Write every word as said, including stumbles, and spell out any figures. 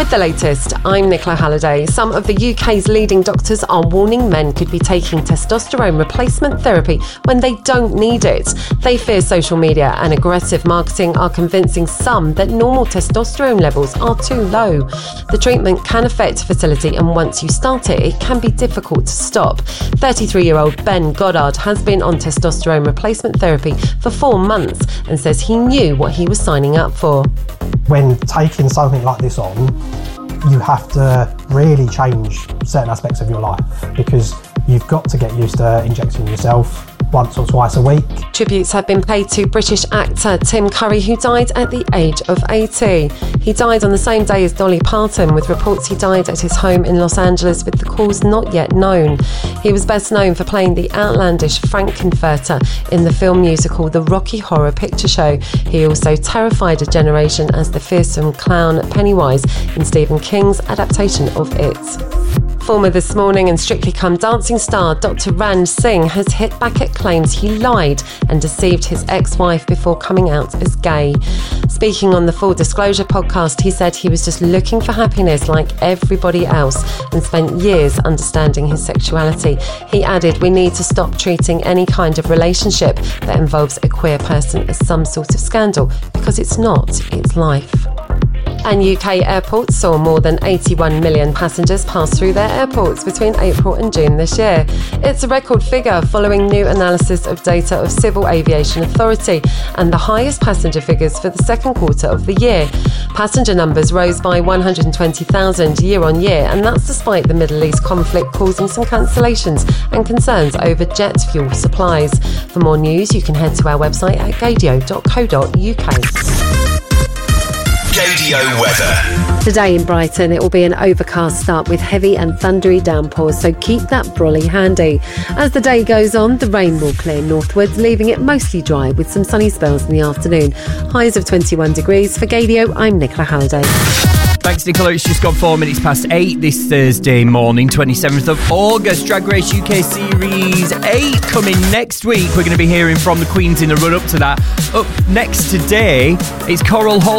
With the latest, I'm Nicola Halliday. Some of the U K's leading doctors are warning men could be taking testosterone replacement therapy when they don't need it. They fear social media and aggressive marketing are convincing some that normal testosterone levels are too low. The treatment can affect fertility, and once you start it, it can be difficult to stop. thirty-three-year-old Ben Goddard has been on testosterone replacement therapy for four months and says he knew what he was signing up for. When taking something like this on, you have to really change certain aspects of your life because you've got to get used to injecting yourself once or twice a week. Tributes have been paid to British actor Tim Curry, who died at the age of eighty. He died on the same day as Dolly Parton, with reports he died at his home in Los Angeles with the cause not yet known. He was best known for playing the outlandish Frankenfurter in the film musical The Rocky Horror Picture Show. He also terrified a generation as the fearsome clown Pennywise in Stephen King's adaptation of It. Former This Morning and Strictly Come Dancing star Doctor Ranj Singh has hit back at claims he lied and deceived his ex-wife before coming out as gay. Speaking on the Full Disclosure podcast, he said he was just looking for happiness like everybody else and spent years understanding his sexuality. He added, "We need to stop treating any kind of relationship that involves a queer person as some sort of scandal, because it's not, it's life." And U K airports saw more than eighty-one million passengers pass through their airports between April and June this year. It's a record figure following new analysis of data of Civil Aviation Authority and the highest passenger figures for the second quarter of the year. Passenger numbers rose by one hundred twenty thousand year on year, and that's despite the Middle East conflict causing some cancellations and concerns over jet fuel supplies. For more news, you can head to our website at gadio dot co dot U K. Gadio weather. Today in Brighton, it will be an overcast start with heavy and thundery downpours, so keep that brolly handy. As the day goes on, the rain will clear northwards, leaving it mostly dry with some sunny spells in the afternoon. Highs of twenty-one degrees. For Gadio, I'm Nicola Halliday. Thanks, Nicola. It's just gone four minutes past eight this Thursday morning, twenty-seventh of August. Drag Race U K Series eight coming next week. We're going to be hearing from the Queens in the run-up to that. Up next today, it's Coral Hall.